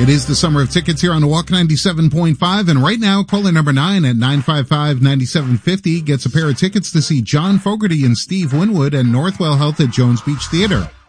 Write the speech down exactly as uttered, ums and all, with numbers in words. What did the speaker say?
It is the summer of tickets here on the Walk ninety-seven point five, and right now, caller number nine at nine five five, nine seven five zero gets a pair of tickets to see John Fogerty and Steve Winwood at Northwell Health at Jones Beach Theater.